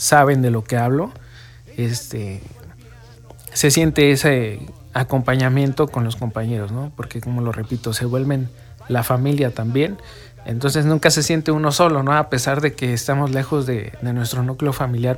saben de lo que hablo, se siente ese acompañamiento con los compañeros, ¿no? Porque, como lo repito, se vuelven la familia también. Entonces nunca se siente uno solo, ¿no? A pesar de que estamos lejos de nuestro núcleo familiar,